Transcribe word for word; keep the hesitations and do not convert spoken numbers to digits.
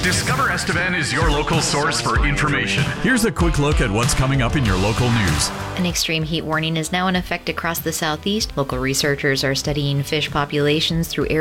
Discover Estevan is your local source for information. Here's a quick look at what's coming up in your local news. An extreme heat warning is now in effect across the southeast. Local researchers are studying fish populations through air